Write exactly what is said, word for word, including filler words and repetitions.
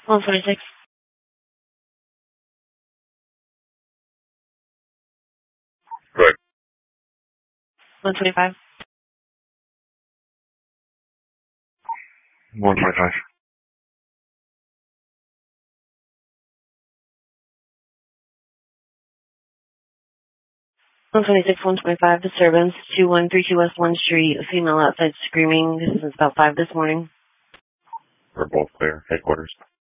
one twenty-six. Right. one twenty-five. one twenty-five. one twenty-six, one twenty-five, disturbance, two one three two West one Street, a female outside screaming. This is about five this morning. We're both clear. Headquarters.